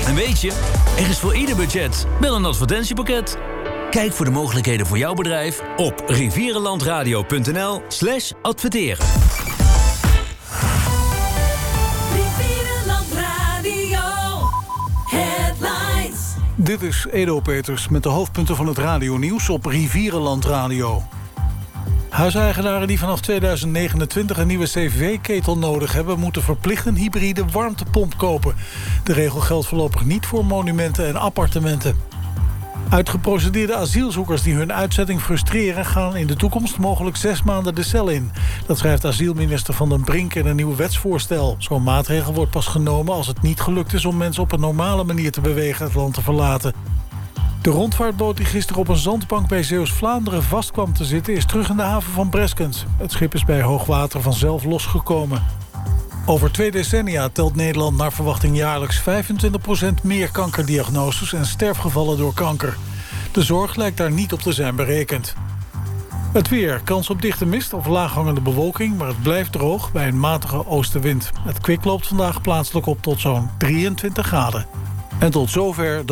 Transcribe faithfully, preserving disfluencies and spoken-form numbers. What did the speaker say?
En weet je, er is voor ieder budget wel een advertentiepakket. Kijk voor de mogelijkheden voor jouw bedrijf op rivierenlandradio.nl slash adverteren. Rivierenland Radio Headlines. Dit is Edo Peters met de hoofdpunten van het radionieuws op Rivierenland Radio. Huiseigenaren die vanaf tweeduizend negenentwintig een nieuwe C V ketel nodig hebben, moeten verplicht een hybride warmtepomp kopen. De regel geldt voorlopig niet voor monumenten en appartementen. Uitgeprocedeerde asielzoekers die hun uitzetting frustreren gaan in de toekomst mogelijk zes maanden de cel in. Dat schrijft asielminister Van den Brink in een nieuw wetsvoorstel. Zo'n maatregel wordt pas genomen als het niet gelukt is om mensen op een normale manier te bewegen het land te verlaten. De rondvaartboot die gisteren op een zandbank bij Zeeuws-Vlaanderen vast kwam te zitten is terug in de haven van Breskens. Het schip is bij hoogwater vanzelf losgekomen. Over twee decennia telt Nederland naar verwachting jaarlijks vijfentwintig procent meer kankerdiagnoses en sterfgevallen door kanker. De zorg lijkt daar niet op te zijn berekend. Het weer, kans op dichte mist of laaghangende bewolking, maar het blijft droog bij een matige oostenwind. Het kwik loopt vandaag plaatselijk op tot zo'n drieëntwintig graden. En tot zover de